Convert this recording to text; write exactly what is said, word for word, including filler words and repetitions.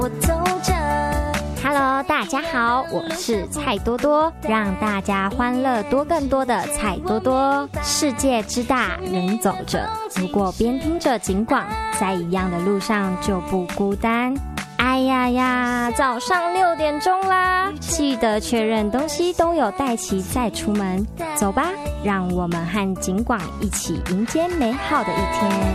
我走着。Hello， 大家好，我是蔡多多，让大家欢乐多更多的蔡多多。世界之大，人走着，如果边听着警广，在一样的路上就不孤单。哎呀呀，早上六点钟啦，记得确认东西都有带齐再出门。走吧，让我们和警广一起迎接美好的一天。